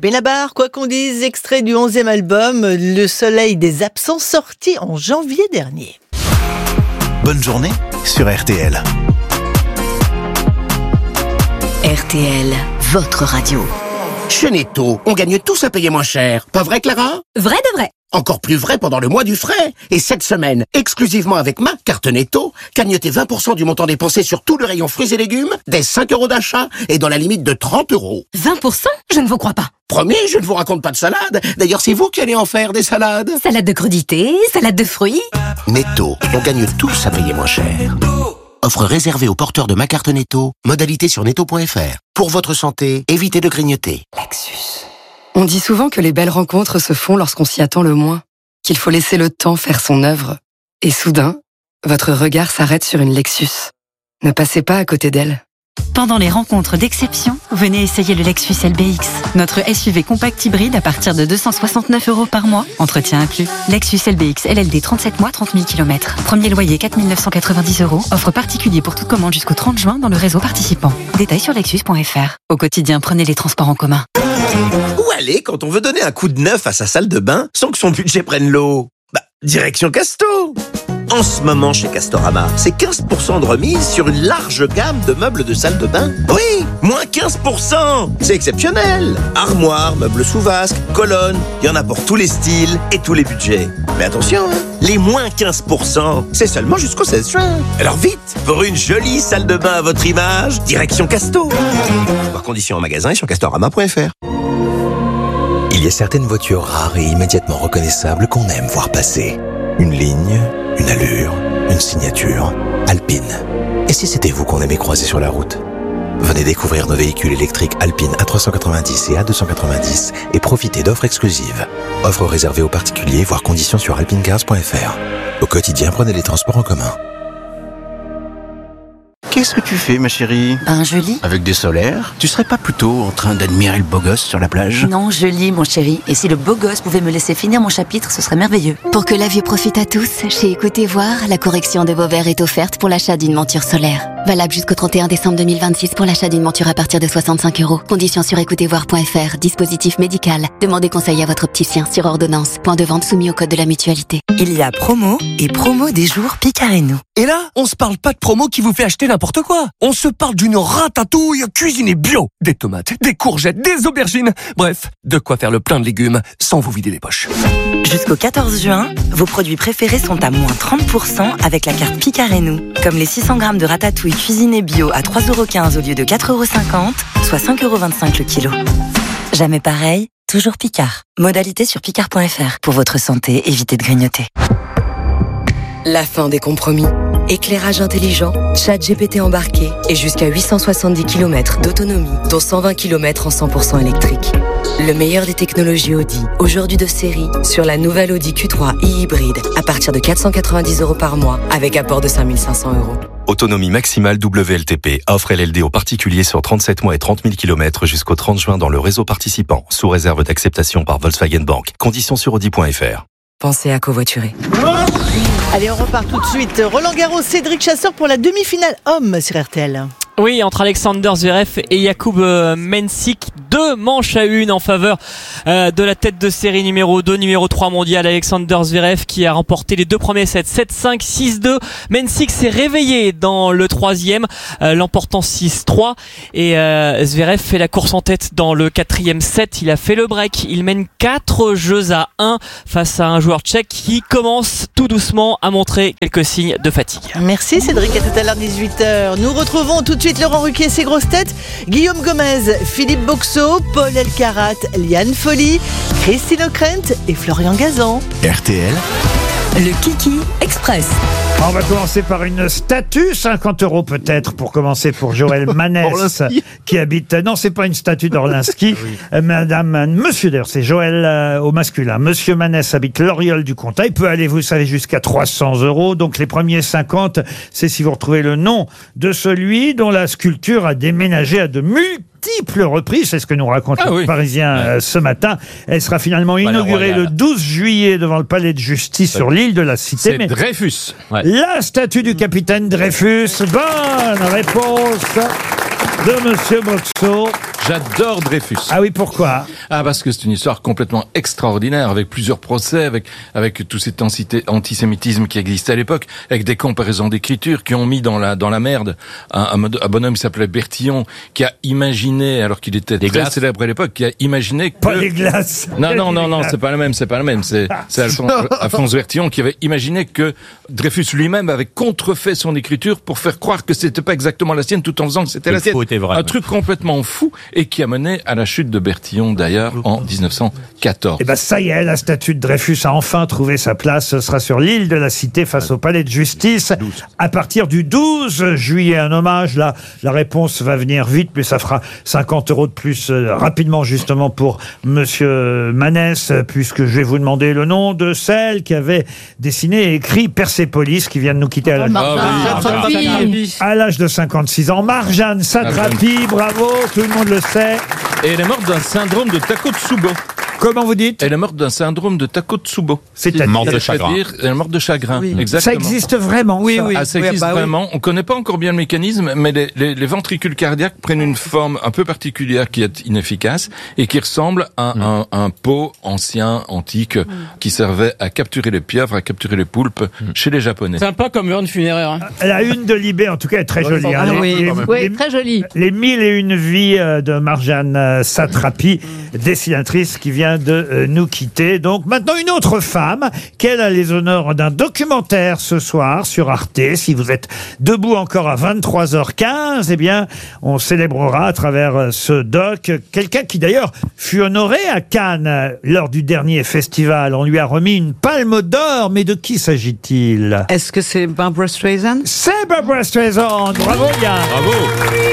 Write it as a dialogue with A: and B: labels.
A: Benabar, quoi qu'on dise, extrait du 11e album Le Soleil des Absents, sorti en janvier dernier.
B: Bonne journée sur RTL.
C: RTL, votre radio.
D: Chez Netto, on gagne tous à payer moins cher. Pas vrai, Clara?
C: Vrai de vrai.
D: Encore plus vrai pendant le mois du frais. Et cette semaine, exclusivement avec ma carte Netto, cagnotez 20% du montant dépensé sur tout le rayon fruits et légumes, dès 5 € d'achat et dans la limite de 30 €.
C: 20%? Je ne vous crois pas.
D: Promis, je ne vous raconte pas de salade. D'ailleurs, c'est vous qui allez en faire des salades.
C: Salade de crudités, salade de fruits.
D: Netto, on gagne tous à payer moins cher. Offre réservée aux porteurs de ma carte Netto. Modalité sur netto.fr. Pour votre santé, évitez de grignoter.
E: Lexus. On dit souvent que les belles rencontres se font lorsqu'on s'y attend le moins, qu'il faut laisser le temps faire son œuvre. Et soudain, votre regard s'arrête sur une Lexus. Ne passez pas à côté d'elle.
F: Pendant les rencontres d'exception, venez essayer le Lexus LBX. Notre SUV compact hybride à partir de 269 € par mois, entretien inclus. Lexus LBX LLD 37 mois, 30 000 km. Premier loyer 4 990 €. Offre particulier pour toute commande jusqu'au 30 juin dans le réseau participant. Détails sur lexus.fr. Au quotidien, prenez les transports en commun.
G: Où aller quand on veut donner un coup de neuf à sa salle de bain sans que son budget prenne l'eau? Direction Casto. En ce moment, chez Castorama, c'est 15% de remise sur une large gamme de meubles de salle de bain. Oui, moins 15%. C'est exceptionnel. Armoires, meubles sous vasque, colonnes, il y en a pour tous les styles et tous les budgets. Mais attention, les moins 15%, c'est seulement jusqu'au 16 juin. Alors vite, pour une jolie salle de bain à votre image, direction Casto. Voir conditions en magasin et sur castorama.fr.
H: Il y a certaines voitures rares et immédiatement reconnaissables qu'on aime voir passer. Une ligne, une allure, une signature. Alpine. Et si c'était vous qu'on aimait croiser sur la route? Venez découvrir nos véhicules électriques Alpine A390 et A290 et profitez d'offres exclusives. Offres réservées aux particuliers, voire conditions sur alpinecars.fr. Au quotidien, prenez les transports en commun.
B: Qu'est-ce que tu fais, ma chérie?
C: Je lis.
B: Avec des solaires? Tu serais pas plutôt en train d'admirer le beau gosse sur la plage?
C: Non, je lis, mon chéri. Et si le beau gosse pouvait me laisser finir mon chapitre, ce serait merveilleux. Pour que la vue profite à tous, chez Écoutez Voir, la correction de vos verres est offerte pour l'achat d'une monture solaire. Valable jusqu'au 31 décembre 2026 pour l'achat d'une monture à partir de 65 €. Conditions sur écoutezvoir.fr. Dispositif médical. Demandez conseil à votre opticien sur ordonnance. Point de vente soumis au code de la mutualité.
I: Il y a promo et promo des jours Picareno.
J: Et là, on se parle pas de promo qui vous fait acheter n'importe quoi. On se parle d'une ratatouille cuisinée bio. Des tomates, des courgettes, des aubergines. Bref, de quoi faire le plein de légumes sans vous vider les poches.
I: Jusqu'au 14 juin, vos produits préférés sont à moins 30% avec la carte Picareno. Comme les 600 grammes de ratatouille cuisinée bio à 3,15 € au lieu de 4,50 €, soit 5,25 € le kilo. Jamais pareil, toujours Picard. Modalité sur picard.fr. Pour votre santé, évitez de grignoter.
E: La fin des compromis. Éclairage intelligent, chat GPT embarqué et jusqu'à 870 km d'autonomie, dont 120 km en 100% électrique. Le meilleur des technologies Audi, aujourd'hui de série, sur la nouvelle Audi Q3 e-hybride, à partir de 490 € par mois, avec apport de 5 500 €.
K: Autonomie maximale WLTP. Offre LLD aux particuliers sur 37 mois et 30 000 km jusqu'au 30 juin dans le réseau participant, sous réserve d'acceptation par Volkswagen Bank. Conditions sur Audi.fr.
E: Pensez à covoiturer.
A: Allez, on repart tout de suite. Roland Garros, Cédric Chasseur pour la demi-finale homme sur RTL.
L: Oui, entre Alexander Zverev et Jakub Mensik, 2 manches à 1 en faveur de la tête de série numéro 2, numéro 3 mondial, Alexander Zverev, qui a remporté les 2 premiers sets, 7-5, 6-2. Mensik s'est réveillé dans le 3e, l'emportant 6-3, et Zverev fait la course en tête dans le 4e set. Il a fait le break, il mène 4 jeux à 1 face à un joueur tchèque qui commence tout doucement à montrer quelques signes de fatigue.
A: Merci Cédric, à tout à l'heure 18h. Nous retrouvons tout de suite Laurent Ruquier, ses grosses têtes, Guillaume Gomez, Philippe Boxeau, Paul Elkarat, Liane Folly, Christine O'Krent et Florian Gazan.
B: RTL.
C: Le Kiki Express.
M: On va commencer par une statue, 50 € peut-être pour commencer pour Joël Manès qui habite. Non, c'est pas une statue d'Orlinski. Monsieur d'ailleurs, c'est Joël au masculin. Monsieur Manès habite l'Oriole du Comtat. Il peut aller, vous savez, jusqu'à 300 €. Donc les premiers 50, c'est si vous retrouvez le nom de celui dont la sculpture a déménagé à de multiples reprises. C'est ce que nous raconte le Parisien ce matin. Elle sera finalement inaugurée le 12 juillet devant le palais de justice sur l'île de la Cité.
N: C'est Dreyfus.
M: La statue du capitaine Dreyfus. Bonne réponse de Monsieur Boxo.
N: J'adore Dreyfus.
M: Ah oui, pourquoi?
N: Ah, parce que c'est une histoire complètement extraordinaire, avec plusieurs procès, avec tout cet antisémitisme qui existait à l'époque, avec des comparaisons d'écriture qui ont mis dans la merde un bonhomme qui s'appelait Bertillon, qui a imaginé, alors qu'il était très célèbre à l'époque, qui a imaginé que...
M: Pas les glaces.
N: Non, c'est pas le même. C'est Alphonse Bertillon qui avait imaginé que Dreyfus lui-même avait contrefait son écriture pour faire croire que c'était pas exactement la sienne, tout en faisant que c'était la sienne. Un truc complètement fou, et qui a mené à la chute de Bertillon, d'ailleurs, en 1914.
M: Eh ben, ça y est, la statue de Dreyfus a enfin trouvé sa place. Ce sera sur l'île de la Cité, face au palais de justice, à partir du 12 juillet. Un hommage, là, la réponse va venir vite, mais ça fera 50 € de plus rapidement, justement, pour Monsieur Manès, puisque je vais vous demander le nom de celle qui avait dessiné et écrit Persépolis, qui vient de nous quitter à l'âge de 56 ans. Marjane Satrapi, bravo, tout le monde le sait.
N: Et elle est morte d'un syndrome de Takotsubo.
M: Comment vous dites?
N: Elle est morte d'un syndrome de Takotsubo.
M: C'est-à-dire
N: morte de chagrin. Elle est morte de chagrin.
M: Oui.
N: Exactement.
M: Ça existe vraiment?
N: Oui. Ça existe vraiment. On connaît pas encore bien le mécanisme, mais les ventricules cardiaques prennent une forme un peu particulière qui est inefficace et qui ressemble à un pot ancien, antique, qui servait à capturer les pieuvres, à capturer les poulpes chez les Japonais.
O: Sympa comme urne funéraire. Hein.
M: La une de Libé, en tout cas, est très jolie. Hein.
P: Oui, très jolie.
M: Les 1001 vies de Marjane Satrapi, dessinatrice qui vient de nous quitter. Donc maintenant une autre femme, qu'elle a les honneurs d'un documentaire ce soir sur Arte. Si vous êtes debout encore à 23h15, eh bien on célébrera à travers ce doc quelqu'un qui d'ailleurs fut honoré à Cannes lors du dernier festival. On lui a remis une palme d'or, mais de qui s'agit-il?
P: Est-ce que c'est Barbra Streisand?
M: C'est Barbra Streisand. Bravo Yann.
N: Bravo.